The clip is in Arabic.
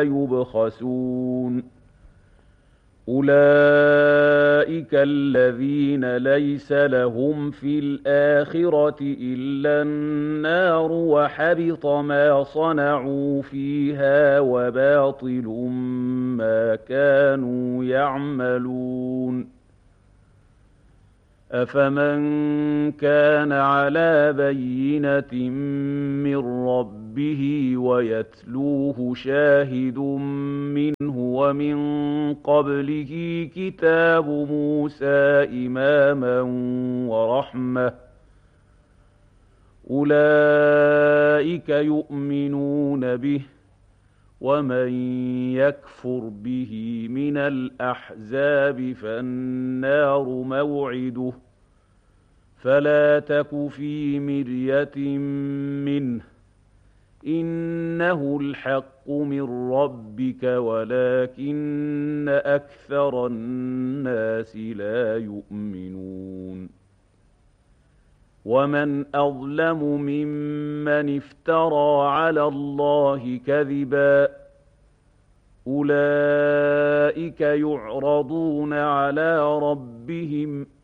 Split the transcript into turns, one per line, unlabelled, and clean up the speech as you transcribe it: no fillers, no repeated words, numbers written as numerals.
يبخسون أولئك الذين ليس لهم في الآخرة إلا النار وحبط ما صنعوا فيها وباطل ما كانوا يعملون أفمن كان على بينة من ربه ويتلوه شاهد منه ومن قبله كتاب موسى إماما ورحمة أولئك يؤمنون به ومن يكفر به من الأحزاب فالنار موعده فلا تك في مرية منه إنه الحق من ربك ولكن أكثر الناس لا يؤمنون ومن أظلم ممن افترى على الله كذبا أولئك يعرضون على ربهم